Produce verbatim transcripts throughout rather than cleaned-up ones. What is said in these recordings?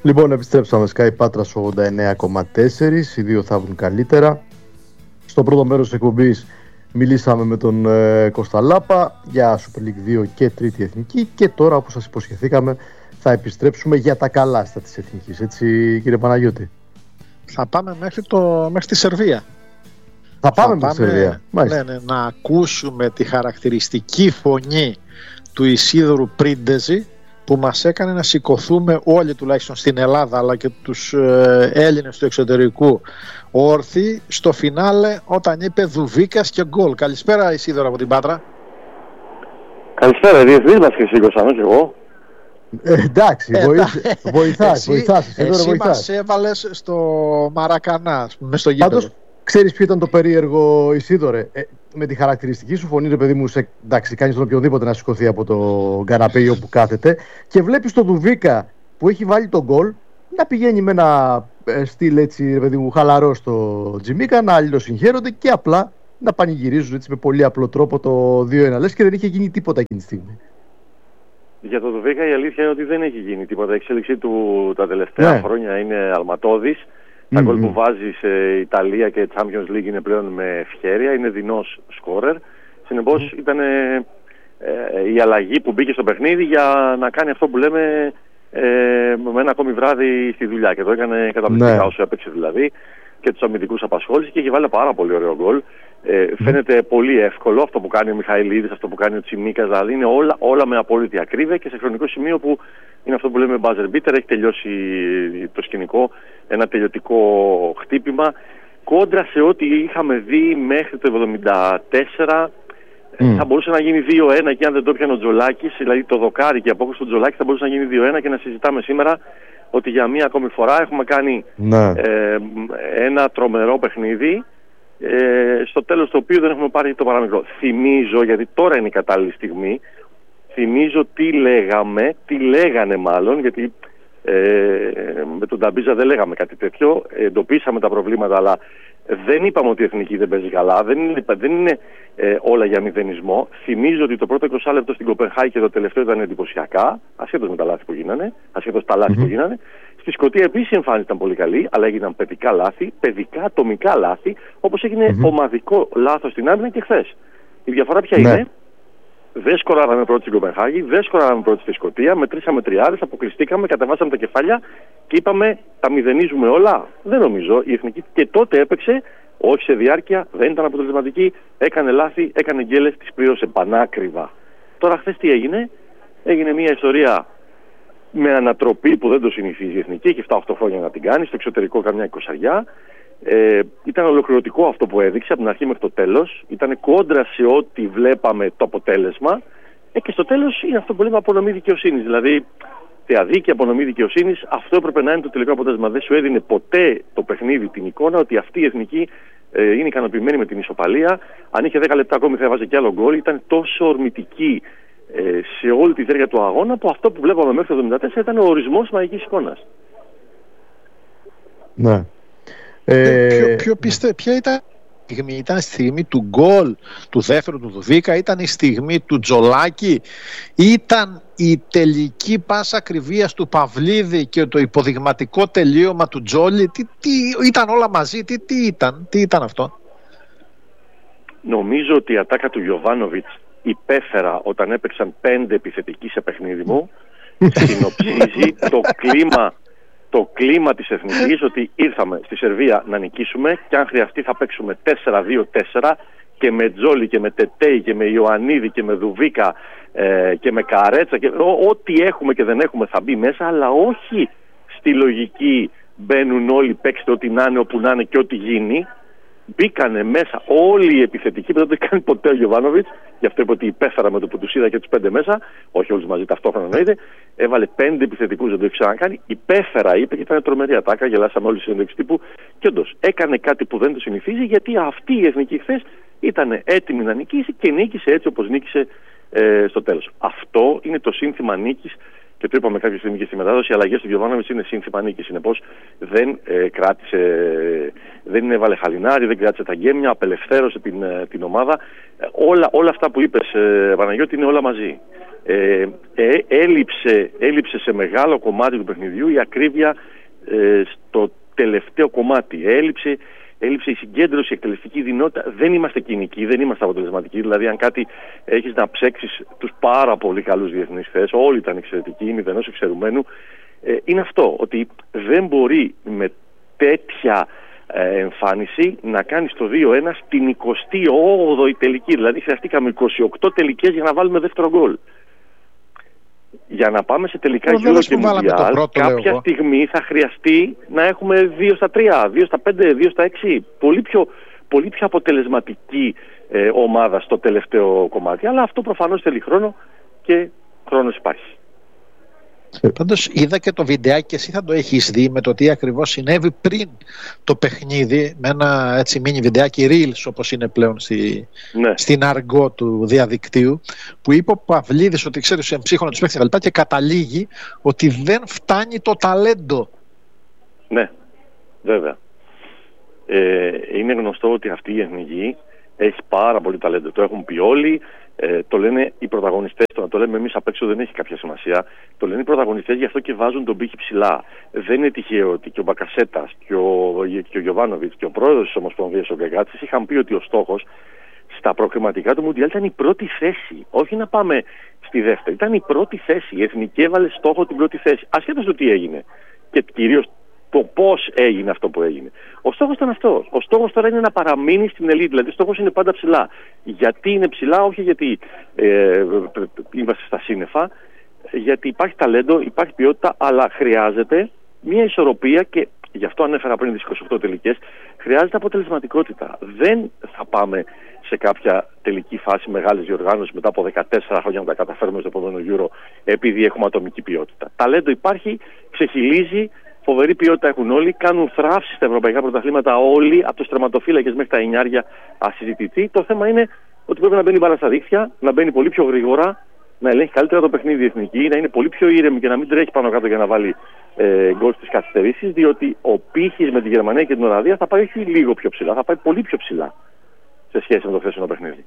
Λοιπόν, επιστρέψαμε. Sky Πάτρας ογδόντα εννέα κόμμα τέσσερα. Οι δύο θα βγουν καλύτερα. Στο πρώτο μέρος της εκπομπής μιλήσαμε με τον ε, Κώστα Λάπα για Super League δύο και Τρίτη Εθνική. Και τώρα, όπως σας υποσχεθήκαμε, θα επιστρέψουμε για τα καλά στα της Εθνικής. Έτσι, κύριε Παναγιώτη? Θα πάμε μέχρι, το, μέχρι τη Σερβία. Θα πάμε μέχρι τη Σερβία. Ναι, ναι, να ακούσουμε τη χαρακτηριστική φωνή του Ισίδωρου Πρίντεζη, που μας έκανε να σηκωθούμε όλοι, τουλάχιστον στην Ελλάδα, αλλά και τους ε, Έλληνες του εξωτερικού, όρθιοι στο φινάλε όταν είπε Δουβίκας και γκολ. Καλησπέρα, Ισίδωρο, από την Πάτρα. Καλησπέρα, διεθνής μας και σήκωσαμε και εγώ. Ε, εντάξει, ε, βοηθάς, βοηθάς, εσύ, βοηθάς, εσύ βοηθάς. μας έβαλες στο Μαρακανά, μες στο γήπεδο. Πάντως, ξέρεις ποιο ήταν το περίεργο, Ισίδωρε? Ε, με τη χαρακτηριστική σου φωνή, ρε παιδί μου, σε, εντάξει, κάνεις τον οποιοδήποτε να σηκωθεί από το καναπέ όπου κάθεται, και βλέπεις τον Δουβίκα που έχει βάλει τον γκολ να πηγαίνει με ένα ε, στυλ, έτσι, ρε παιδί μου, χαλαρό στο Τζιμίκα, να αλληλοσυγχαίρονται και απλά να πανηγυρίζουν, έτσι, με πολύ απλό τρόπο το δύο ένα. Λες και δεν είχε γίνει τίποτα εκείνη τη στιγμή. Για τον Δουβίκα η αλήθεια είναι ότι δεν έχει γίνει τίποτα. Η εξέλιξή του τα τελευταία ναι. χρόνια είναι αλματώδης. Τα γκολ mm-hmm. που βάζει σε Ιταλία και Champions League είναι πλέον με ευχέρεια, είναι δεινός σκόρερ. Συνεπώς mm-hmm. ήταν ε, ε, η αλλαγή που μπήκε στο παιχνίδι για να κάνει αυτό που λέμε ε, με ένα ακόμη βράδυ στη δουλειά. Και το έκανε καταπληκτικά ναι. όσο έπαιξε δηλαδή, και τους αμυντικούς απασχόλησε και έχει βάλει πάρα πολύ ωραίο γκολ. Ε, mm-hmm. Φαίνεται πολύ εύκολο αυτό που κάνει ο Μιχαηλίδης, αυτό που κάνει ο Τσιμίκας, δηλαδή είναι όλα, όλα με απόλυτη ακρίβεια και σε χρονικό σημείο που είναι αυτό που λέμε buzzer beater, έχει τελειώσει το σκηνικό, ένα τελειωτικό χτύπημα κόντρα σε ό,τι είχαμε δει μέχρι το εβδομήντα τέσσερα. Mm. Θα μπορούσε να γίνει δύο ένα και αν δεν το έπιανε ο Τζολάκης, δηλαδή το δοκάρι και η απόκριση του Τζολάκη, θα μπορούσε να γίνει δύο ένα και να συζητάμε σήμερα ότι για μία ακόμη φορά έχουμε κάνει mm. ε, ένα τρομερό παιχνίδι, ε, στο τέλος το οποίο δεν έχουμε πάρει το παραμικρό. Θυμίζω, γιατί τώρα είναι η κατάλληλη στιγμή, θυμίζω τι λέγαμε, τι λέγανε μάλλον, γιατί ε, με τον Ταμπίζα δεν λέγαμε κάτι τέτοιο, εντοπίσαμε τα προβλήματα, αλλά δεν είπαμε ότι η Εθνική δεν παίζει καλά, δεν είναι, δεν είναι ε, όλα για μηδενισμό. Θυμίζω ότι το πρώτο είκοσι λεπτό στην Κοπενχάγη και το τελευταίο ήταν εντυπωσιακά, ασχέτως με τα λάθη που γίνανε, ασχέτως τα λάθη mm-hmm. που γίνανε. Στη Σκωτία επίσης η εμφάνιση ήταν πολύ καλή, αλλά έγιναν παιδικά λάθη, παιδικά ατομικά λάθη, όπως έγινε mm-hmm. ομαδικό λάθος στην άμυνα και χθες. Η διαφορά ποια ναι. είναι? Δεν σκοράραμε πρώτη στην Κοπενχάγη, δεν σκοράραμε πρώτη στη Σκωτία, μετρήσαμε τριάρες, αποκλειστήκαμε, κατεβάσαμε τα κεφάλια και είπαμε τα μηδενίζουμε όλα. Δεν νομίζω. Η Εθνική και τότε έπαιξε, όχι σε διάρκεια, δεν ήταν αποτελεσματική, έκανε λάθη, έκανε γκέλες, τις πλήρωσε πανάκριβα. Τώρα χθες τι έγινε? Έγινε μια ιστορία με ανατροπή που δεν το συνηθίζει η Εθνική, έχει εφτά οκτώ χρόνια να την κάνει, στο εξωτερικό καμιά εικοσαριά. Ε, ήταν ολοκληρωτικό αυτό που έδειξε από την αρχή μέχρι το τέλος. Ήταν κόντρα σε ό,τι βλέπαμε το αποτέλεσμα, ε, και στο τέλος είναι αυτό που λέμε απονομή δικαιοσύνης. Δηλαδή, θεαδίκη, απονομή δικαιοσύνης, αυτό έπρεπε να είναι το τελικό αποτέλεσμα. Δεν σου έδινε ποτέ το παιχνίδι την εικόνα ότι αυτή η Εθνική ε, είναι ικανοποιημένη με την ισοπαλία. Αν είχε δέκα λεπτά ακόμη θα έβαζε κι άλλο γκολ. Ήταν τόσο ορμητική ε, σε όλη τη διάρκεια του αγώνα, που αυτό που βλέπαμε μέχρι το εβδομήντα τέσσερα ήταν ο ορισμός της μαγικής εικόνας. Ναι. Ε, ποιο, ποιο πιστε, ποια ήταν η στιγμή? Ήταν η στιγμή του γκολ του δεύτερου του Δουβίκα, ήταν η στιγμή του Τζολάκη, ήταν η τελική πάσα ακριβίας του Παυλίδη και το υποδειγματικό τελείωμα του Τζόλι? Τι, τι, ήταν όλα μαζί? Τι, τι, ήταν, τι ήταν αυτό? Νομίζω ότι η ατάκα του Γιοβάνοβιτς υπέφερα όταν έπαιξαν πέντε επιθετικοί σε παιχνίδι μου συνοψίζει το κλίμα το κλίμα της Εθνικής, ότι ήρθαμε στη Σερβία να νικήσουμε και αν χρειαστεί θα παίξουμε τέσσερα δύο τέσσερα και με Τζόλι και με Τετέι και με Ιωαννίδη και με Δουβίκα ε, και με Καρέτσα και ό,τι έχουμε και δεν έχουμε θα μπει μέσα, αλλά όχι στη λογική μπαίνουν όλοι, παίξτε ό,τι να είναι, όπου να είναι και ό,τι γίνει. Μπήκανε μέσα όλοι οι επιθετικοί, δεν το κάνει ποτέ ο Γιοβάνοβιτς, γι' αυτό είπε ότι υπέφερα με το που τους είδα και τους πέντε μέσα, όχι όλους μαζί ταυτόχρονα εννοείται. Έβαλε πέντε επιθετικούς, δεν το έχει ξανακάνει. Υπέφερα, είπε, και ήταν τρομερή ατάκα, γελάσαμε όλοι στους συνέντευξεις τύπου. Και όντως έκανε κάτι που δεν το συνηθίζει, γιατί αυτή η Εθνική χθες ήταν έτοιμη να νικήσει και νίκησε έτσι όπως νίκησε ε, στο τέλος. Αυτό είναι το σύνθημα νίκης. Και το είπαμε κάποια στιγμή και στη μετάδοση, οι αλλαγές του Γιοβάνοβιτς είναι σύνθημα νίκης. Συνεπώς δεν ε, κράτησε, δεν έβαλε χαλινάρι, δεν κράτησε τα γκέμια, απελευθέρωσε την, την ομάδα. Ε, όλα, όλα αυτά που είπες, ε, Παναγιώτη, είναι όλα μαζί. Ε, ε, έλειψε, έλειψε σε μεγάλο κομμάτι του παιχνιδιού η ακρίβεια ε, στο τελευταίο κομμάτι. Έλειψε, έλειψε η συγκέντρωση, η εκτελεστική δυνότητα. Δεν είμαστε κοινικοί, δεν είμαστε αποτελεσματικοί. Δηλαδή, αν κάτι έχεις να ψέξεις τους πάρα πολύ καλούς διεθνείς χθες, όλοι ήταν εξαιρετικοί, μηδενός εξαιρουμένου, ε, είναι αυτό, ότι δεν μπορεί με τέτοια ε, εμφάνιση να κάνεις το δύο ένα στην εικοστή όγδοη τελική. Δηλαδή, χρειαστήκαμε είκοσι οκτώ τελικές για να βάλουμε δεύτερο γκολ. Για να πάμε σε τελικά Euro και Mundial, κάποια στιγμή θα χρειαστεί να έχουμε δύο στα τρία, δύο στα πέντε, δύο στα έξι. Πολύ πιο, πολύ πιο αποτελεσματική ε, ομάδα στο τελευταίο κομμάτι. Αλλά αυτό προφανώς θέλει χρόνο και χρόνος υπάρχει. Πάντως είδα και το βιντεάκι και εσύ θα το έχεις δει με το τι ακριβώς συνέβη πριν το παιχνίδι, με ένα έτσι μίνι βιντεάκι reels όπως είναι πλέον στη, ναι. στην αργό του διαδικτύου, που είπε ο Παυλίδης ότι ξέρει σε εμψύχωνα τους παίκτες και, και καταλήγει ότι δεν φτάνει το ταλέντο. Ναι, βέβαια. Ε, είναι γνωστό ότι αυτή η εθνική έχει πάρα πολύ ταλέντο. Το έχουν πει όλοι. Ε, το λένε οι πρωταγωνιστές, το να το λέμε εμείς απ' έξω δεν έχει κάποια σημασία. Το λένε οι πρωταγωνιστές, γι' αυτό και βάζουν τον πύχη ψηλά. Δεν είναι τυχαίο ότι και ο Μπακασέτας και ο, και ο Γιοβάνοβιτς και ο πρόεδρος της Ομοσπονδίας ο Γκαγκάτσης είχαν πει ότι ο στόχος στα προκριματικά του Μουντιάλ ήταν η πρώτη θέση. Όχι να πάμε στη δεύτερη. Ήταν η πρώτη θέση. Η εθνική έβαλε στόχο την πρώτη θέση. Ασχέτως του τι έγινε. Και κυρίως το πώς έγινε αυτό που έγινε. Ο στόχος ήταν αυτός. Ο στόχος τώρα είναι να παραμείνει στην ελίτ. Δηλαδή, ο στόχος είναι πάντα ψηλά. Γιατί είναι ψηλά, όχι γιατί ε, είμαστε στα σύννεφα, γιατί υπάρχει ταλέντο, υπάρχει ποιότητα, αλλά χρειάζεται μια ισορροπία και γι' αυτό ανέφερα πριν τις είκοσι οκτώ τελικές. Χρειάζεται αποτελεσματικότητα. Δεν θα πάμε σε κάποια τελική φάση μεγάλης διοργάνωσης μετά από δεκατέσσερα χρόνια να τα καταφέρουμε στο επόμενο Euro επειδή έχουμε ατομική ποιότητα. Ταλέντο υπάρχει, ξεχυλίζει. Φοβερή ποιότητα έχουν όλοι, κάνουν θράψεις στα ευρωπαϊκά πρωταθλήματα όλοι, από τους τερματοφύλακες μέχρι τα εννιάρια ασυζητητοί. Το θέμα είναι ότι πρέπει να μπαίνει μπάλα στα δίχτυα, να μπαίνει πολύ πιο γρήγορα, να ελέγχει καλύτερα το παιχνίδι η εθνική, να είναι πολύ πιο ήρεμη και να μην τρέχει πάνω κάτω για να βάλει ε, γκολ στις καθυστερήσεις, διότι ο πύχης με τη Γερμανία και την Ολλανδία θα πάει όχι λίγο πιο ψηλά, θα πάει πολύ πιο ψηλά σε σχέση με το χθεσινό παιχνίδι.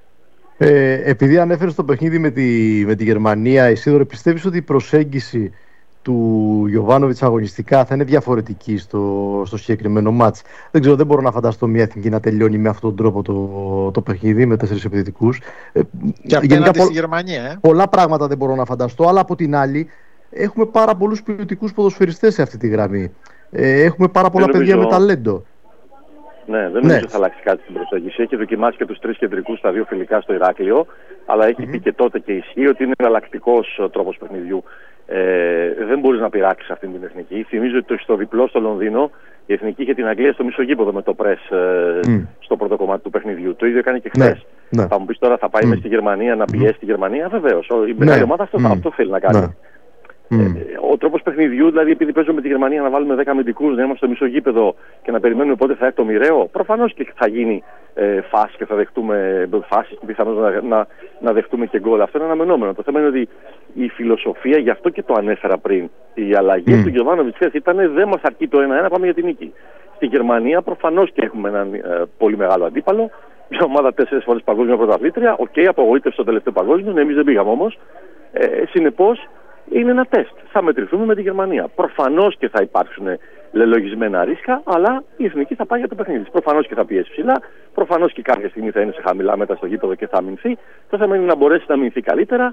Ε, επειδή ανέφερες το παιχνίδι με τη, με τη Γερμανία, Ισίδωρε, πιστεύεις ότι η προσέγγιση του Γιοβάνοβιτς αγωνιστικά θα είναι διαφορετική στο, στο συγκεκριμένο μάτς? Δεν ξέρω, δεν μπορώ να φανταστώ μια εθνική να τελειώνει με αυτόν τον τρόπο το, το παιχνίδι με τέσσερις επιθετικούς. Και απέναντι στη Γερμανία. Ε? Πολλά πράγματα δεν μπορώ να φανταστώ, αλλά από την άλλη έχουμε πάρα πολλούς ποιοτικούς ποδοσφαιριστές σε αυτή τη γραμμή. Ε, έχουμε πάρα πολλά παιδιά με ταλέντο. Ναι, δεν νομίζω ότι ναι. θα αλλάξει κάτι στην προσέγγιση. Έχει δοκιμάσει και τους τρεις κεντρικούς στα δύο φιλικά στο Ηράκλειο, αλλά έχει mm-hmm. πει και τότε και ισχύει ότι είναι εναλλακτικός τρόπος παιχνιδιού. Ε, δεν μπορείς να πειράξεις αυτήν την εθνική. Θυμίζω ότι στο διπλό στο Λονδίνο η εθνική είχε την Αγγλία στο μισογείποδο με το πρες ε, mm. στο πρώτο κομμάτι του παιχνιδιού. Το ίδιο έκανε και χθες. Ναι, ναι. Θα μου πεις τώρα θα πάει mm. μέσα στη Γερμανία να πιέσει mm. τη Γερμανία. Βεβαίως. Η μεγάλη ναι. ομάδα αυτό, mm. αυτό θέλει να κάνει. Ναι. Mm. Ε, ο τρόπος παιχνιδιού, δηλαδή επειδή παίζουμε με τη Γερμανία να βάλουμε δέκα αμυντικούς, να είμαστε στο μισογείπεδο και να περιμένουμε πότε θα έρθει το μοιραίο, προφανώς και θα γίνει ε, φάση και θα δεχτούμε φάσεις και πιθανώς να, να, να δεχτούμε και γκολ. Αυτό είναι αναμενόμενο. Το θέμα είναι ότι η φιλοσοφία, γι' αυτό και το ανέφερα πριν, η αλλαγή mm. του Γιοβάνοβιτς ήταν δεν μας αρκεί το ένα ένα, πάμε για την νίκη. Στη Γερμανία προφανώς και έχουμε έναν ε, πολύ μεγάλο αντίπαλο. Μια ομάδα τέσσερις φορές παγκόσμια πρωταθλήτρια. Οκ, okay, απογοήτευσε στο τελευταίο παγκόσμιο, εμείς δεν πήγαμε όμως. Ε, συνεπώς είναι ένα τεστ. Θα μετρηθούμε με τη Γερμανία. Προφανώς και θα υπάρξουν λελογισμένα ρίσκα, αλλά η εθνική θα πάει για το παιχνίδι. Προφανώς και θα πιέσει ψηλά. Προφανώς και κάποια στιγμή θα είναι σε χαμηλά μέτρα στο γήπεδο και θα αμυνθεί. Το θέμα είναι να μπορέσει να αμυνθεί καλύτερα.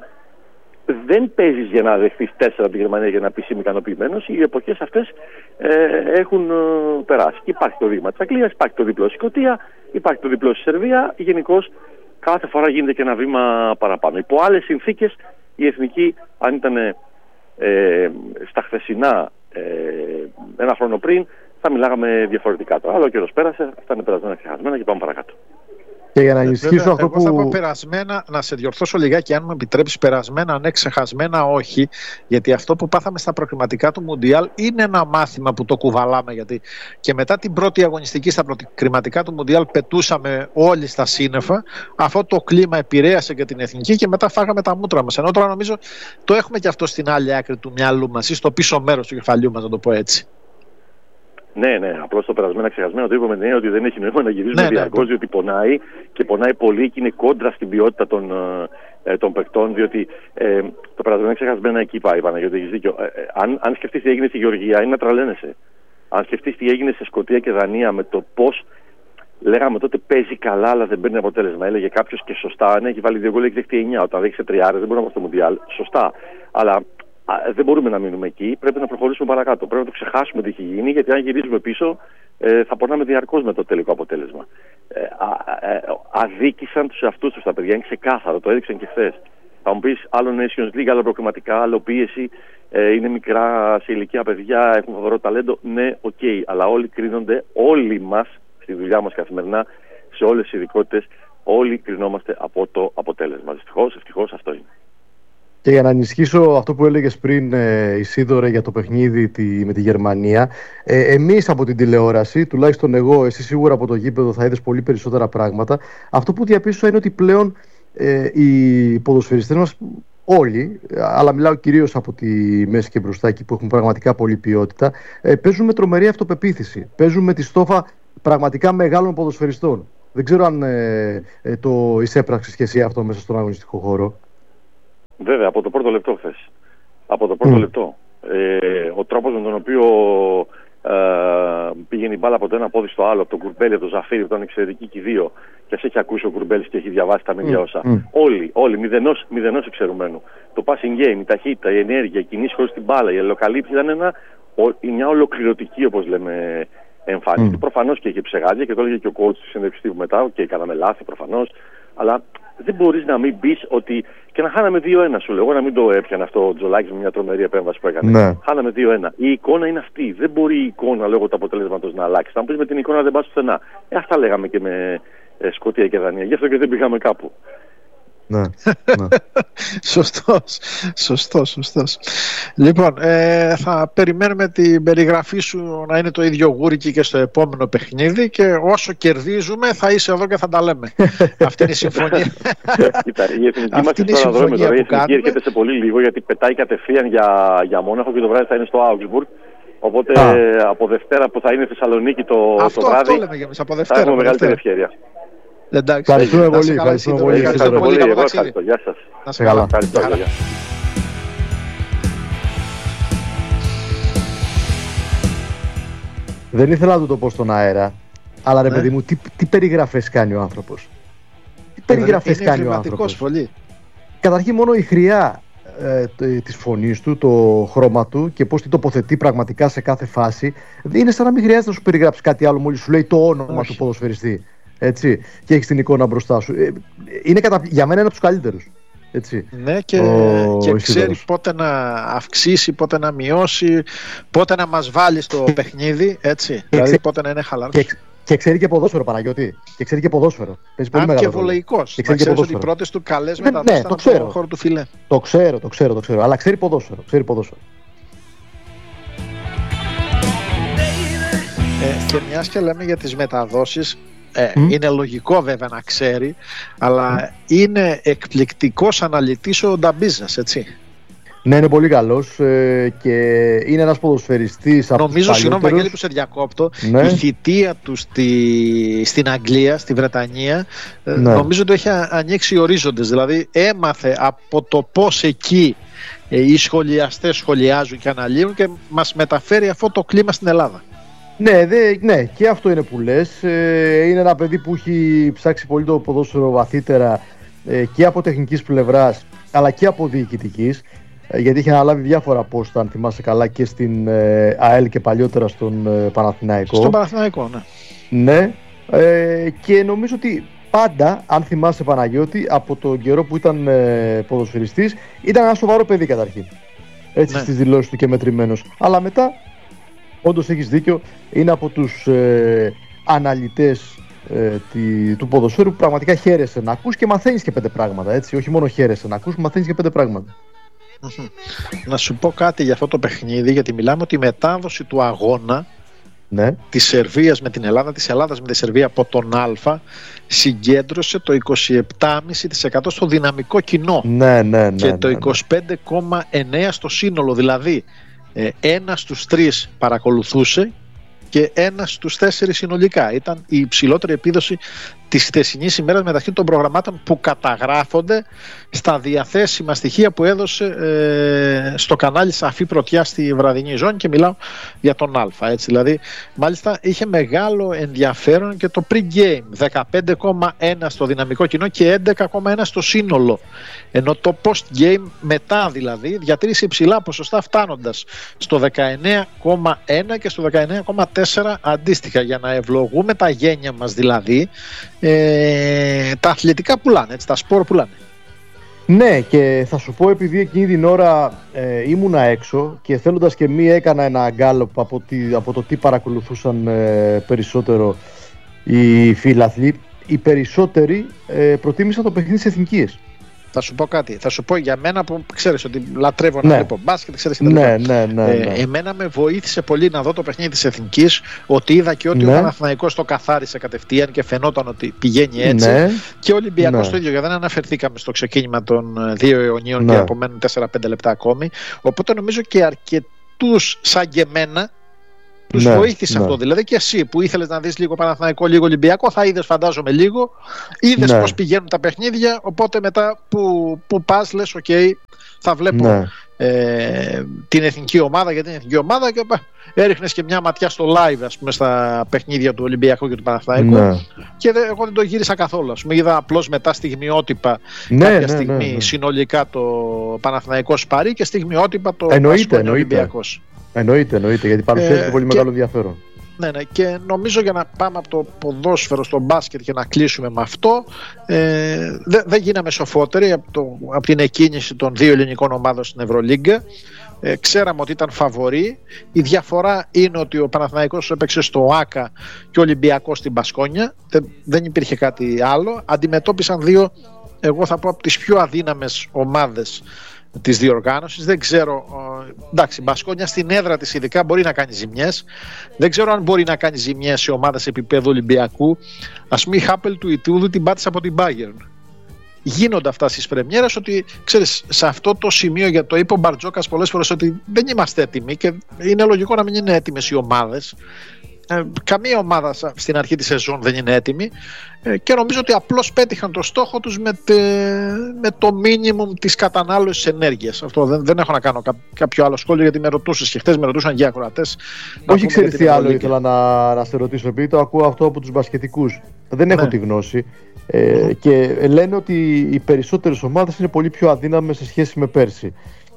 Δεν παίζεις για να δεχθείς τέσσερα από τη Γερμανία για να πεις είμαι ικανοποιημένος. Οι εποχές αυτές ε, έχουν ε, περάσει. Υπάρχει το δείγμα της Αγγλίας, υπάρχει το διπλό στη Σκωτία, υπάρχει το διπλό στη Σερβία. Γενικώς κάθε φορά γίνεται και ένα βήμα παραπάνω. Υπό άλλες συνθήκες η εθνική, αν ήταν ε, στα χθεσινά ε, ένα χρόνο πριν, θα μιλάγαμε διαφορετικά. Τώρα, αλλά ο καιρός πέρασε, αυτά είναι περασμένα και ξεχασμένα και πάμε παρακάτω. Και για να ενισχύσω αυτό που... Εγώ θα πω περασμένα, να σε διορθώσω λιγάκι, αν μου επιτρέψεις, περασμένα, ναι, ξεχασμένα όχι, γιατί αυτό που πάθαμε στα προκριματικά του Μουντιάλ είναι ένα μάθημα που το κουβαλάμε, γιατί και μετά την πρώτη αγωνιστική στα προκριματικά του Μουντιάλ πετούσαμε όλοι στα σύννεφα, αυτό το κλίμα επηρέασε και την εθνική και μετά φάγαμε τα μούτρα μας. Ενώ τώρα νομίζω το έχουμε και αυτό στην άλλη άκρη του μυαλού μας ή στο πίσω μέρος του κεφαλιού μας, να το πω έτσι. Ναι, ναι, απλώς το περασμένο ξεχασμένο το είπαμε την έννοια ότι δεν έχει νόημα να γυρίζουμε ναι, διαρκώς, ναι, διότι πονάει και πονάει πολύ και είναι κόντρα στην ποιότητα των, ε, των παικτών, διότι ε, το περασμένο ξεχασμένο εκεί πάει, Παναγιώτη, έχεις δίκιο. Ε, ε, αν, αν σκεφτείς τι έγινε στη Γεωργία, είναι να τραλαίνεσαι. Αν σκεφτείς τι έγινε σε Σκωτία και Δανία με το πώς λέγαμε τότε παίζει καλά, αλλά δεν παίρνει αποτέλεσμα. Έλεγε κάποιος και σωστά, ναι, έχει βάλει δύο γκολ, έχει δεχτεί εννιά. Όταν δέχεσαι τριάρες, δεν μπορεί να πάει στο Μουντιάλ. Σωστά. Αλλά α, δεν μπορούμε να μείνουμε εκεί. Πρέπει να προχωρήσουμε παρακάτω. Πρέπει να το ξεχάσουμε τι έχει γίνει, γιατί αν γυρίζουμε πίσω, ε, θα πονάμε διαρκώς με το τελικό αποτέλεσμα. Ε, α, ε, αδίκησαν τους εαυτούς τους τα παιδιά, είναι ξεκάθαρο, το έδειξαν και χθες. Θα μου πεις άλλο Nations League, άλλο προκριματικά, άλλο πίεση. Ε, είναι μικρά σε ηλικία παιδιά, έχουν φοβερό ταλέντο. Ναι, οκ, okay, αλλά όλοι κρίνονται, όλοι μας, στη δουλειά μας καθημερινά, σε όλες τις ειδικότητες, όλοι κρινόμαστε από το αποτέλεσμα. Δυστυχώς, ευτυχώς αυτό είναι. Και για να ενισχύσω αυτό που έλεγες πριν, ε, Ισίδωρε, για το παιχνίδι τη, με τη Γερμανία, ε, εμείς από την τηλεόραση, τουλάχιστον εγώ, εσύ σίγουρα από το γήπεδο θα είδες πολύ περισσότερα πράγματα. Αυτό που διαπίστωσα είναι ότι πλέον ε, οι ποδοσφαιριστές μας, όλοι, αλλά μιλάω κυρίως από τη μέση και μπροστά, εκεί που έχουν πραγματικά πολλή ποιότητα, ε, παίζουν με τρομερή αυτοπεποίθηση. Παίζουν με τη στόφα πραγματικά μεγάλων ποδοσφαιριστών. Δεν ξέρω αν ε, ε, το εισέπραξες και εσύ αυτό μέσα στον αγωνιστικό χώρο. Βέβαια, από το πρώτο λεπτό χθες. Από το πρώτο mm. λεπτό. Ε, ο τρόπος με τον οποίο ε, πήγαινε η μπάλα από το ένα πόδι στο άλλο, από τον Κουρμπέλη, από τον Ζαφίρι, που ήταν εξαιρετικοί και οι δύο, και ας έχει ακούσει ο Κουρμπέλης και έχει διαβάσει τα μίλια όσα. Mm. Όλοι, όλοι, μηδενός, μηδενός εξαιρουμένου. Το passing game, η ταχύτητα, η ενέργεια, η κινήσεις χωρίς την μπάλα, η αλληλοκαλύψη ήταν ένα, μια ολοκληρωτική, όπως λέμε, εμφάνιση. Mm. Προφανώς και είχε ψεγάδια και το έλεγε και ο coach του συνέντευξη μετά, και κάναμε λάθη προφανώς, αλλά δεν μπορείς να μην πεις ότι. Και να χάναμε δύο ένα, σου λέω. Εγώ να μην το έπιανα αυτό ο Τζολάκης με μια τρομερή επέμβαση που έκανε. Ναι. Χάναμε δύο ένα. Η εικόνα είναι αυτή. Δεν μπορεί η εικόνα λόγω του αποτελέσματος να αλλάξει. Θα μου πεις με την εικόνα δεν πας πουθενά. Ε, αυτά λέγαμε και με ε, Σκωτία και Δανία. Γι' αυτό και δεν πήγαμε κάπου. Ναι, ναι. Σωστός, σωστός, σωστός. Λοιπόν, ε, θα περιμένουμε την περιγραφή σου να είναι το ίδιο γούρικι και στο επόμενο παιχνίδι, και όσο κερδίζουμε θα είσαι εδώ και θα τα λέμε. Αυτή είναι η συμφωνία. Κοίτα, η εθνική μας τώρα δρόμη τώρα, η εθνική έρχεται σε πολύ λίγο, γιατί πετάει κατευθείαν για, για Μόναχο και το βράδυ θα είναι στο Augsburg. Οπότε Α. από Δευτέρα που θα είναι Θεσσαλονίκη το, αυτό, το βράδυ, αυτό λέμε για εμείς, από Δευτέρα, θα έχουμε μεγαλύτερη ευκαιρία. Εντάξει, ευχαριστούμε πολύ. Ευχαριστούμε πολύ. Ευχαριστώ πολύ. Εγώ ευχαριστώ. Γεια σας. Να σε καλά. Ευχαριστώ. Δεν ήθελα να του το πω στον αέρα, αλλά ρε ναι. παιδί μου, τι, τι περιγραφές κάνει ο άνθρωπος. Τι περιγραφές κάνει ο άνθρωπος. Πολύ. Καταρχήν μόνο η χρειά ε, της φωνής του, το χρώμα του και πώς την τοποθετεί πραγματικά σε κάθε φάση. Είναι σαν να μην χρειάζεται να σου περιγράψει κάτι άλλο, μόλις σου λέει το όνομα Όχι. του ποδοσφαιριστή. Έτσι, και έχεις την εικόνα μπροστά σου. Είναι κατα... για μένα είναι από τους καλύτερους. Έτσι, ναι, και, ο... και ξέρει πότε να αυξήσει, πότε να μειώσει, πότε να μας βάλει στο παιχνίδι. Έτσι, δηλαδή ξέ... πότε να είναι χαλαρός. Και, και ξέρει και ποδόσφαιρο, Παναγιώτη. Και ξέρει και ποδόσφαιρο. Αν και βολεϊκός. Και ξέρει ότι οι πρώτες του καλές μεταδόσεις ναι, ήταν από το χώρο του φιλέ. Το ξέρω, το ξέρω, το ξέρω. Αλλά ξέρει ποδόσφαιρο. Ξέρει ποδόσφαιρο. Ε, και μιας και λέμε για τις μεταδόσεις, Ε, mm. είναι λογικό βέβαια να ξέρει, αλλά mm. είναι εκπληκτικός αναλυτής ο Νταμπίζας, έτσι. Ναι, είναι πολύ καλός ε, και είναι ένας ποδοσφαιριστής. Νομίζω, συγγνώμη Βαγγέλη που σε διακόπτω, ναι. η θητεία του στη, στην Αγγλία, στη Βρετανία, ναι. νομίζω ότι έχει ανοίξει ορίζοντες. Δηλαδή έμαθε από το πώς εκεί ε, οι σχολιαστές σχολιάζουν και αναλύουν και μας μεταφέρει αυτό το κλίμα στην Ελλάδα. Ναι, δε, ναι, και αυτό είναι που λες. Ε, είναι ένα παιδί που έχει ψάξει πολύ το ποδόσφαιρο βαθύτερα ε, και από τεχνικής πλευράς αλλά και από διοικητικής, ε, γιατί είχε αναλάβει διάφορα πόστα, αν θυμάσαι καλά, και στην ε, ΑΕΛ και παλιότερα στον ε, Παναθηναϊκό. Στον Παναθηναϊκό, ναι. Ναι, ε, και νομίζω ότι πάντα, αν θυμάσαι Παναγιώτη, από τον καιρό που ήταν ε, ποδοσφαιριστής, ήταν ένα σοβαρό παιδί καταρχήν. Έτσι, ναι. στις δηλώσεις του και μετρημένος. Αλλά μετά, όντως έχεις δίκιο, είναι από τους ε, αναλυτές ε, τη, του ποδοσφαίρου που πραγματικά χαίρεσαι να ακούς και μαθαίνεις και πέντε πράγματα, έτσι. Όχι μόνο χαίρεσαι να ακούς, μαθαίνεις και πέντε πράγματα. Να σου πω κάτι για αυτό το παιχνίδι, γιατί μιλάμε ότι η μετάδοση του αγώνα, ναι, της Σερβίας με την Ελλάδα, της Ελλάδας με τη Σερβία από τον Α, συγκέντρωσε το είκοσι επτά κόμμα πέντε τοις εκατό στο δυναμικό κοινό, ναι, ναι, ναι, και ναι, το ναι. είκοσι πέντε κόμμα εννέα τοις εκατό στο σύνολο. Δηλαδή ε, ένα στους τρεις παρακολουθούσε και ένας στους τέσσερις συνολικά. Ήταν η υψηλότερη επίδοση της χθεσινής ημέρας μεταξύ των προγραμμάτων που καταγράφονται στα διαθέσιμα στοιχεία που έδωσε ε, στο κανάλι Σαφή Πρωτιά στη βραδινή ζώνη, και μιλάω για τον Α. Έτσι, δηλαδή, μάλιστα είχε μεγάλο ενδιαφέρον και το pre-game, δεκαπέντε κόμμα ένα στο δυναμικό κοινό και έντεκα κόμμα ένα στο σύνολο, ενώ το post-game μετά δηλαδή διατήρησε υψηλά ποσοστά, φτάνοντας στο δεκαεννέα κόμμα ένα και στο δεκαεννέα κόμμα τέσσερα αντίστοιχα, για να ευλογούμε τα γένια μας δηλαδή. Ε, τα αθλητικά πουλάνε, έτσι, τα σπορ πουλάνε. Ναι, και θα σου πω, επειδή εκείνη την ώρα ε, ήμουνα έξω και θέλοντας και μη έκανα ένα γκάλωπ από, από το τι παρακολουθούσαν ε, περισσότερο οι φίλαθλοι, οι περισσότεροι ε, προτίμησαν το παιχνίδι της Εθνικής. Θα σου πω κάτι. Θα σου πω για μένα που ξέρεις ότι λατρεύω να ναι. βλέπω μπάσκετ, ξέρεις, ναι, ναι, ναι, ναι. Ε, εμένα με βοήθησε πολύ να δω το παιχνίδι της Εθνικής, ότι είδα και ότι ναι. ο Παναθηναϊκός το καθάρισε κατευθείαν και φαινόταν ότι πηγαίνει έτσι. Ναι. Και ο Ολυμπιακός ναι. το ίδιο, γιατί δεν αναφερθήκαμε στο ξεκίνημα των δύο αιωνίων ναι. και απομένουν τέσσερα πέντε λεπτά ακόμη. Οπότε νομίζω και αρκετούς σαν και εμένα τους ναι, βοήθησε ναι. αυτό. Δηλαδή και εσύ που ήθελες να δεις λίγο Παναθηναϊκό, λίγο Ολυμπιακό, θα είδες φαντάζομαι λίγο, είδες ναι. πώς πηγαίνουν τα παιχνίδια, οπότε μετά που, που πας λες οκ, okay, θα βλέπω ναι. ε, την εθνική ομάδα, γιατί την εθνική ομάδα, και έριχνες και μια ματιά στο live, ας πούμε, στα παιχνίδια του Ολυμπιακού και του Παναθηναϊκού ναι. και δε, εγώ δεν το γύρισα καθόλου, ας πούμε, είδα απλώς μετά στιγμιότυπα ναι, κάποια ναι, στιγμή ναι, ναι. συνολικά το Παναθηναϊκό Σπαρί και στιγμιότυπα το Ολυμπιακός. Εννοείται, εννοείται, γιατί παρουσιάζει ε, πολύ και, μεγάλο ενδιαφέρον. Ναι, ναι, και νομίζω, για να πάμε από το ποδόσφαιρο στο μπάσκετ και να κλείσουμε με αυτό, ε, δεν δε γίναμε σοφότεροι από, το, από την εκκίνηση των δύο ελληνικών ομάδων στην Ευρωλίγκα. Ε, ξέραμε ότι ήταν φαβορί. Η διαφορά είναι ότι ο Παναθηναϊκός έπαιξε στο ΆΚΑ και ο Ολυμπιακός στην Μπασκόνια. Δεν, δεν υπήρχε κάτι άλλο. Αντιμετώπισαν δύο, εγώ θα πω, από τις πιο αδύναμες ομάδες της διοργάνωσης. Δεν ξέρω, εντάξει, η Μπασκόνια στην έδρα της ειδικά μπορεί να κάνει ζημιές. Δεν ξέρω αν μπορεί να κάνει ζημιές σε ομάδες επίπεδου Ολυμπιακού. Ας πούμε η Χάπελ του Ιτούδου την πάτησε από την Bayern. Γίνονται αυτά στις πρεμιέρες, ότι ξέρεις, σε αυτό το σημείο, για το είπε ο Μπαρτζόκας πολλές φορές, ότι δεν είμαστε έτοιμοι και είναι λογικό να μην είναι έτοιμες οι ομάδες. Ε, καμία ομάδα στην αρχή της σεζόν δεν είναι έτοιμη ε, και νομίζω ότι απλώς πέτυχαν το στόχο τους με, τε, με το μίνιμουμ της κατανάλωσης ενέργειας. Αυτό δεν, δεν έχω να κάνω κά, κάποιο άλλο σχόλιο, γιατί με ρωτούσες και χτες με ρωτούσαν για ακροατές. Όχι, ξέρεις τι άλλο ήθελα να, να σε ρωτήσω, επειδή το ακούω αυτό από τους μπασκετικούς. Δεν έχω ναι. τη γνώση ε, και λένε ότι οι περισσότερες ομάδες είναι πολύ πιο αδύναμες σε σχέση με πέρσι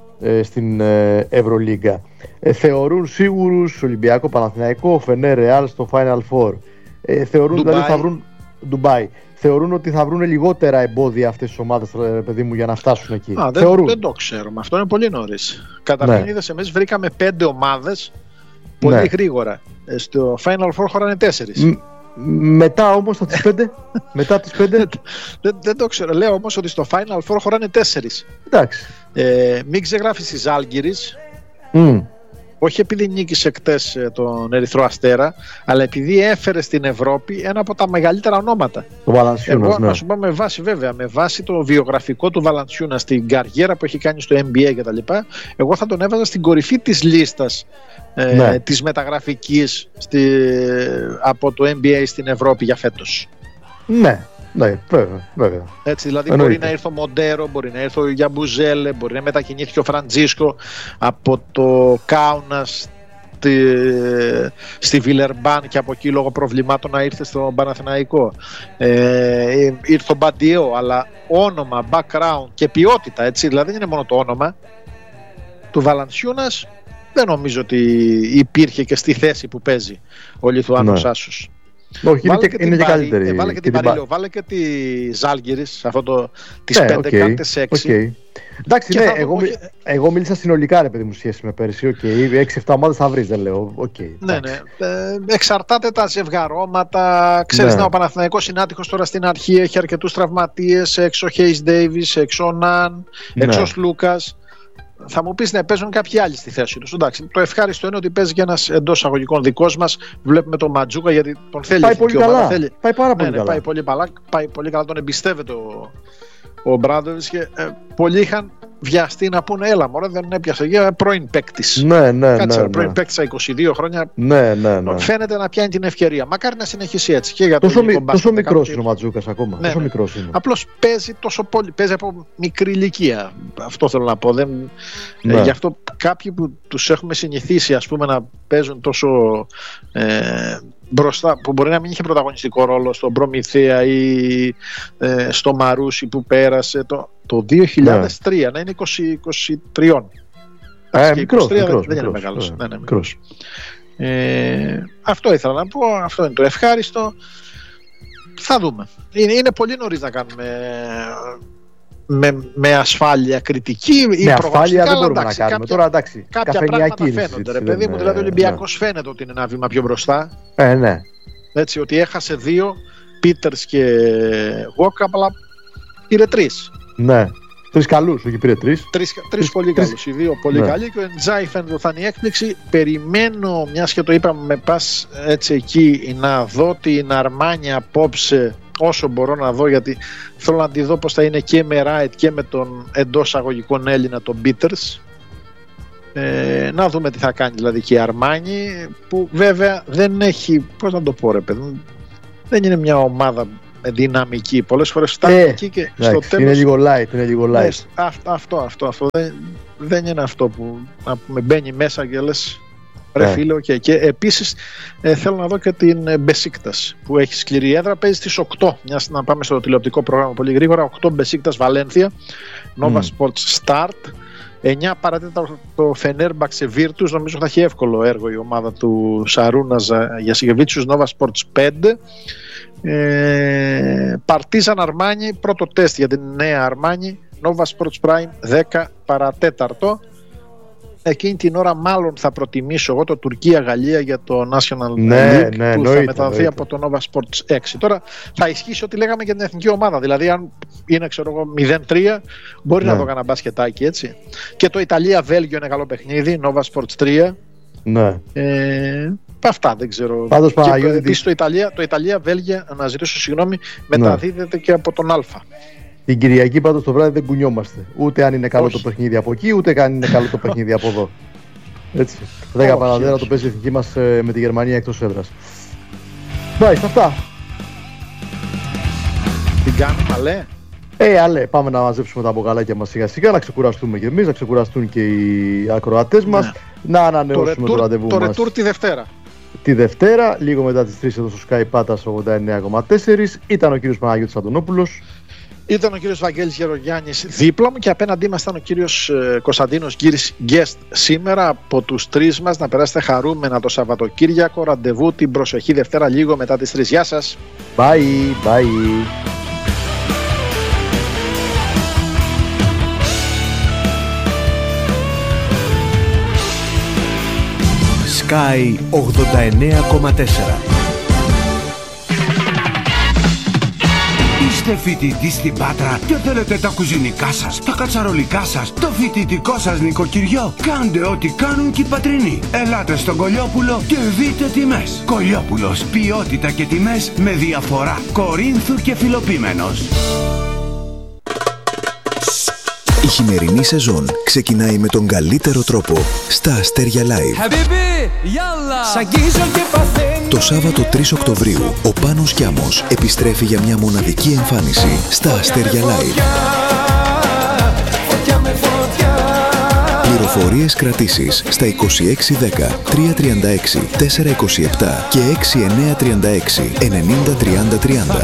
στην Ευρωλίγκα. Ε, θεωρούν σίγουρους Ολυμπιακό, Παναθηναϊκό, Φενέρ, Ρεάλ στο Final Four. Ε, θεωρούν Dubai. δηλαδή θα βρουν Ντουμπάι. Θεωρούν ότι θα βρουν λιγότερα εμπόδια αυτές τις ομάδες, παιδί μου, για να φτάσουν εκεί. Α, δεν, δεν το ξέρουμε. Αυτό είναι πολύ νωρίς. Καταρχήν, ναι. είδες, εμείς βρήκαμε πέντε ομάδες πολύ ναι. γρήγορα. Ε, στο Final Four χωράνε τέσσερις. Μ, μετά όμως από τις πέντε. μετά από τις πέντε. δεν, δεν το ξέρω. Λέω όμως ότι στο Final Four χωράνε τέσσερις. Εντάξει. Ε, μην ξεγράφεις τη Ζάλγκιρις. Mm. Όχι επειδή νίκησε χτες τον Ερυθρό Αστέρα, αλλά επειδή έφερε στην Ευρώπη ένα από τα μεγαλύτερα ονόματα. Το Βαλανσιούνας, ναι. Να σου πω με βάση, βέβαια, με βάση το βιογραφικό του Βαλανσιούνα, στην καριέρα που έχει κάνει στο N B A κτλ., εγώ θα τον έβαζα στην κορυφή της λίστας ε, ναι. της μεταγραφικής στη, από το N B A στην Ευρώπη για φέτος. Ναι. Ναι, βέβαια, βέβαια. Έτσι, δηλαδή εννοείται. Μπορεί να ήρθε ο Μοντέρο, μπορεί να ήρθε ο Γιαμπουζέλε, μπορεί να μετακινήθηκε ο Φραντζίσκο από το Κάουνας στη, στη Βιλερμπάν και από εκεί λόγω προβλημάτων να ήρθε στο Παναθηναϊκό. Ε, ήρθε ο Μπαντιέο, αλλά όνομα, background και ποιότητα, έτσι, δηλαδή δεν είναι μόνο το όνομα του Βαλανσιούνας, δεν νομίζω ότι υπήρχε και στη θέση που παίζει ο Λιθουάνος ναι. Άσος. Όχι, είναι και, είναι και καλύτερη. Ε, βάλε και, και την Παρίλιο, βάλε και τη Ζάλγκιρις, αυτό το, τις ναι, πέντε, okay, κάντε σε έξι. Okay. Εντάξει, ναι, εγώ, όχι... εγώ μίλησα συνολικά, ρε παιδί μου, σχέση με πέρσι. Okay, έξι εφτά ομάδες θα βρεις, δεν λέω. Okay, ναι, ναι. Ε, εξαρτάται τα ζευγαρώματα. Ξέρεις, ναι. ο Παναθηναϊκός είναι άτυχος τώρα στην αρχή, έχει αρκετούς τραυματίες. Έξω ο Χέις Ντέιβις, έξω ο Ναν, έξω ο Λούκας. Θα μου πεις, ναι, παίζουν κάποιοι άλλοι στη θέση τους. Εντάξει, το ευχάριστο είναι ότι παίζει και ένας εντός αγωγικών δικός μας. Βλέπουμε τον Ματζούκα, γιατί τον θέλει. Πάει πολύ καλά. Θέλει. Πάει πάρα πολύ ναι, ναι, καλά. Πάει πολύ, παλά, πάει πολύ καλά. Τον εμπιστεύεται ο, ο Μπράντοβιτς και ε, πολλοί είχαν βιαστεί να πούνε έλα μωρέ δεν έπιασε για πρώην παίκτης. Ναι, ναι, Κάτσε, ναι, πρώην ναι. παίκτης είκοσι δύο χρόνια. Ναι, ναι, ναι. Φαίνεται να πιάνει την ευκαιρία. Μακάρι να συνεχίσει έτσι. Και για το τόσο μι, τόσο μικρός και... είναι ο Ματζούκας ακόμα. Ναι, τόσο ναι. μικρός είναι. Απλώς παίζει τόσο πολύ. Παίζει από μικρή ηλικία. Αυτό θέλω να πω. Δεν... Ναι. Ε, γι' αυτό κάποιοι που τους έχουμε συνηθίσει ας πούμε να παίζουν τόσο ε, μπροστά, που μπορεί να μην είχε πρωταγωνιστικό ρόλο στον Προμηθέα ή ε, στο Μαρούσι που πέρασε το, το δύο χιλιάδες τρία, ναι. Να είναι είκοσι, είκοσι τρία. Ε, μικρός, είκοσι τρία μικρός, δεν, δεν μικρός, είναι μεγάλος. ναι, Ναι, ναι, μικρός. Ε, αυτό ήθελα να πω. Αυτό είναι το ευχάριστο. Θα δούμε. Είναι, είναι πολύ νωρίς να κάνουμε με, με ασφάλεια κριτική. Με ασφάλεια δεν μπορούμε εντάξει, να κάνουμε. Κάποια, Τώρα εντάξει. κάποια πράγματα φαίνονται. Ρε παιδί μου, δηλαδή ο Ολυμπιακός ναι. φαίνεται ότι είναι ένα βήμα πιο μπροστά. Ε, ναι. Έτσι, ότι έχασε δύο, Πίτερς και Γόκαπ, αλλά πήρε τρεις. Ναι. Τρεις καλούς, όχι πήρε τρεις. Τρεις, τρεις πολύ τρεις. καλούς, οι δύο πολύ ναι. καλοί και ο Εντζάι φαίνεται ότι θα είναι η έκπληξη. Περιμένω, μιας και το είπαμε, με πας έτσι εκεί να δω την Αρμάνια απόψε όσο μπορώ να δω, γιατί θέλω να τη δω πως θα είναι και με Ράιτ και με τον εντός αγωγικών Έλληνα τον Πίτερς. Ε, να δούμε τι θα κάνει δηλαδή και η Αρμάνι, που βέβαια δεν έχει, πώς να το πω ρε παιδί, δεν είναι μια ομάδα δυναμική, πολλές φορές φτάνει ε, εκεί και στο εντάξει, τέλος είναι λίγο light, είναι λίγο light. Ναι, αυτό, αυτό, αυτό, αυτό δεν, δεν είναι αυτό που να πούμε, μπαίνει μέσα και λες ρε yeah. φίλε, okay. Και επίσης ε, θέλω να δω και την ε, Μπεσίκτας που έχει σκληρή έδρα, παίζει στις οκτώ, μιας να πάμε στο τηλεοπτικό πρόγραμμα πολύ γρήγορα. Οκτώ Μπεσίκτας Βαλένθια, Nova mm. Sports Start. εννιά παρατέταρτο το Φενέρμπαξε Βίρτους, νομίζω θα έχει εύκολο έργο η ομάδα του Σαρούνα Γιασικεβίτσιους. Nova Sports πέντε. Παρτίζαν Αρμάνι, πρώτο τεστ για την νέα Αρμάνι. Nova Sports Prime δέκα παρατέταρτο. Εκείνη την ώρα μάλλον θα προτιμήσω εγώ το Τουρκία-Γαλλία για το National ναι, League ναι, που ναι, θα μεταδοθεί από το Nova Sports έξι. Τώρα θα ισχύσει ότι λέγαμε για την εθνική ομάδα, δηλαδή αν είναι ξέρω εγώ μηδέν τρία μπορεί ναι. να δω κανένα μπασκετάκι έτσι. Και το Ιταλία-Βέλγιο είναι καλό παιχνίδι, Nova Sports τρία. Ναι. Ε, αυτά δεν ξέρω. Πάντως Παναγιώτη... Επίσης το Ιταλία, το Ιταλία-Βέλγια, να ζητήσω συγγνώμη, μεταδίδεται ναι. και από τον Α. Την Κυριακή πάντως το βράδυ δεν κουνιόμαστε. Ούτε αν είναι καλό Όχι. το παιχνίδι από εκεί, ούτε αν είναι καλό το παιχνίδι από εδώ. Έτσι. δέκα παραδέρα το παίζει η εθνική μας ε, με τη Γερμανία εκτός έδρας. Μάλιστα, αυτά. Τι κάνουμε, αλέ. Ε, αλέ, πάμε να μαζέψουμε τα μποκαλάκια μας σιγά σιγά, να ξεκουραστούμε και εμείς, να ξεκουραστούν και οι ακροατές μας. Ναι. Να ανανεώσουμε το, το ραντεβού το μας. Το ρετούρ τη Δευτέρα. Τη Δευτέρα, λίγο μετά τις τρεις εδώ στο Sky Patas ογδόντα εννέα κόμμα τέσσερα. Ήταν ο κύριος Παναγιώτης Αντωνόπουλος. Ήταν ο κύριος Βαγγέλης Γερογιάννης δίπλα μου και απέναντί μας ήταν ο κύριος ε, Κωνσταντίνος Γκύρης guest σήμερα από τους τρεις μας. Να περάσετε χαρούμενα το Σαββατοκύριακο. Ραντεβού την προσεχή Δευτέρα λίγο μετά τις τρεις. Γεια σας. Bye, bye. Sky ογδόντα εννέα κόμμα τέσσερα. Είστε φοιτητή στην Πάτρα και θέλετε τα κουζινικά σας, τα κατσαρολικά σας, το φοιτητικό σας νοικοκυριό? Κάντε ό,τι κάνουν και οι πατρινοί. Ελάτε στον Κολιόπουλο και δείτε τιμές. Κολιόπουλος, ποιότητα και τιμές με διαφορά. Κορίνθου και Φιλοπίμενος. Η χειμερινή σεζόν ξεκινάει με τον καλύτερο τρόπο στα Αστέρια Live. Το Σάββατο τρεις Οκτωβρίου ο Πάνος Κιάμος επιστρέφει για μια μοναδική εμφάνιση στα Αστέρια Live. Πληροφορίες κρατήσεις στα είκοσι έξι δέκα τριακόσια τριάντα έξι τετρακόσια είκοσι επτά και έξι εννιακόσια τριάντα έξι ενενήντα τριάντα τριάντα.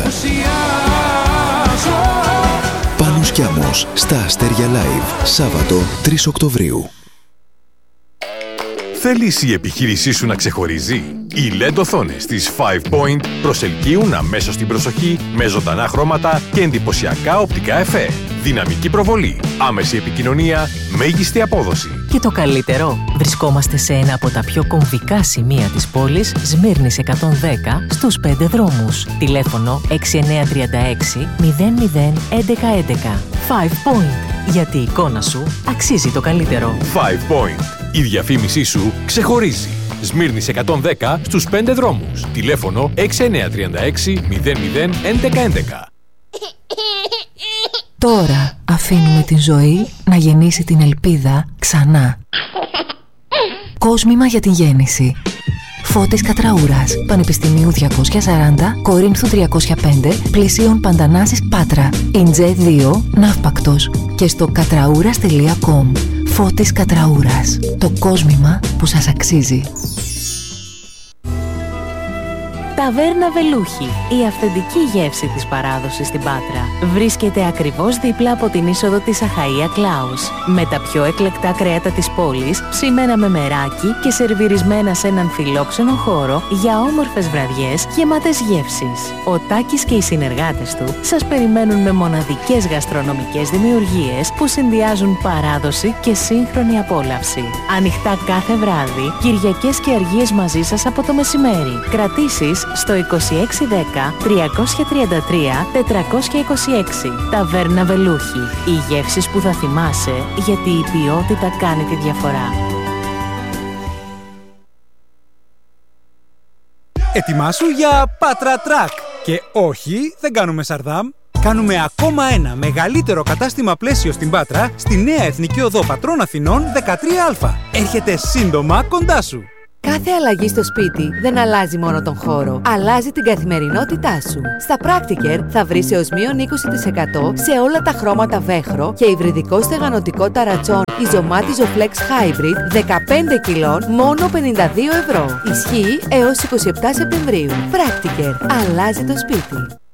Πάνος Κιάμος στα Αστέρια Live, Σάββατο τρεις Οκτωβρίου. Θέλεις η επιχείρησή σου να ξεχωρίζει? Οι ελ ι ντι οθόνες της Five Point προσελκύουν αμέσως την προσοχή με ζωντανά χρώματα και εντυπωσιακά οπτικά εφέ. Δυναμική προβολή, άμεση επικοινωνία, μέγιστη απόδοση. Και το καλύτερο, βρισκόμαστε σε ένα από τα πιο κομβικά σημεία της πόλης, Σμύρνης εκατόν δέκα, στους πέντε δρόμους. Τηλέφωνο έξι εννιακόσια τριάντα έξι μηδέν μηδέν έντεκα έντεκα. Five Point. Γιατί η εικόνα σου αξίζει το καλύτερο. Five Point. Η διαφήμισή σου ξεχωρίζει. Σμύρνης εκατόν δέκα στους πέντε δρόμους. Τηλέφωνο έξι εννιακόσια τριάντα έξι μηδέν μηδέν έντεκα έντεκα. Τώρα αφήνουμε την ζωή να γεννήσει την ελπίδα ξανά. Κόσμημα για την γέννηση. Φώτης Κατραούρας, Πανεπιστημίου διακόσια σαράντα, Κορίνθου τριακόσια πέντε, Πλησίων Παντανάσης Πάτρα, Ιντζέ δύο, Ναύπακτος και στο κατραούρας τελεία κομ. Φώτης Κατραούρας, το κόσμημα που σας αξίζει. Ταβέρνα Βελούχη, η αυθεντική γεύση της παράδοσης στην Πάτρα. Βρίσκεται ακριβώς δίπλα από την είσοδο της Αχαΐα Κλάους. Με τα πιο εκλεκτά κρέατα της πόλης, ψημένα με μεράκι και σερβιρισμένα σε έναν φιλόξενο χώρο για όμορφες βραδιές γεμάτες γεύσεις. Ο Τάκης και οι συνεργάτες του σας περιμένουν με μοναδικές γαστρονομικές δημιουργίες που συνδυάζουν παράδοση και σύγχρονη απόλαυση. Ανοιχτά κάθε βράδυ, Κυριακές και Αργίες μαζί σας από το μεσημέρι. Κρατήσεις στο είκοσι έξι δέκα τριακόσια τριάντα τρία τετρακόσια είκοσι έξι. Ταβέρνα Βελούχη. Οι γεύσεις που θα θυμάσαι, γιατί η ποιότητα κάνει τη διαφορά. Ετοιμάσου για Πάτρα Τρακ. Και όχι, δεν κάνουμε Σαρδάμ. Κάνουμε ακόμα ένα μεγαλύτερο κατάστημα πλαίσιο στην Πάτρα, στη νέα Εθνική Οδό Πατρών Αθηνών δεκατρία Α. Έρχεται σύντομα κοντά σου. Κάθε αλλαγή στο σπίτι δεν αλλάζει μόνο τον χώρο, αλλάζει την καθημερινότητά σου. Στα Practiker θα βρεις έως μείον είκοσι τοις εκατό σε όλα τα χρώματα βέχρο και υβριδικό στεγανοτικό ταρατσόν Ιζωμάτι Flex Hybrid δεκαπέντε κιλών μόνο πενήντα δύο ευρώ. Ισχύει έως είκοσι επτά Σεπτεμβρίου. Practiker. Αλλάζει το σπίτι.